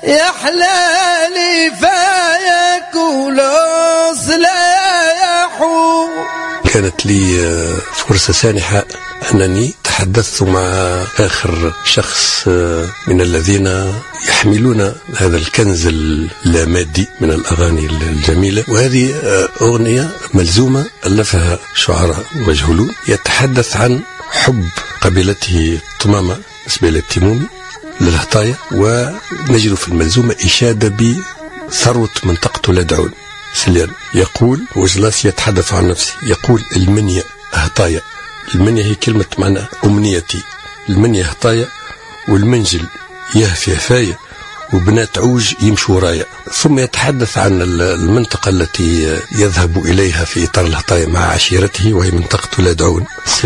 يا حلالي فايك ولوص لا يحو. كانت لي فرصة سانحة أنني تحدثت مع آخر شخص من الذين يحملون هذا الكنز اللامادي من الأغاني الجميلة، وهذه أغنية ملزومة ألفها شعراء مجهولون يتحدث عن حب قبيلته الطمامة قبيلة التيمومي للهطاية، ونجد في الملزومة إشادة بثروة منطقة لدعون سليان. يقول وجلاس يتحدث عن نفسه، يقول المنيا هطايا. المنيا هي كلمة معنى أمنيتي، المنيا هطايا، والمنجل يهفي هفاية، وبنات عوج يمشوا ورايا. ثم يتحدث عن المنطقة التي يذهب إليها في إطار الهطايا مع عشيرته، وهي منطقة لدعون.